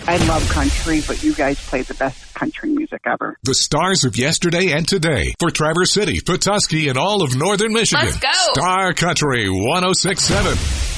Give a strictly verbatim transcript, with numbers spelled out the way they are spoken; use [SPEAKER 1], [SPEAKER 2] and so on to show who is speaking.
[SPEAKER 1] I love country, but you guys play the best country music ever.
[SPEAKER 2] The stars of yesterday and today for Traverse City, Petoskey, and all of northern Michigan.
[SPEAKER 3] Let's go.
[SPEAKER 2] Star Country one oh six point seven.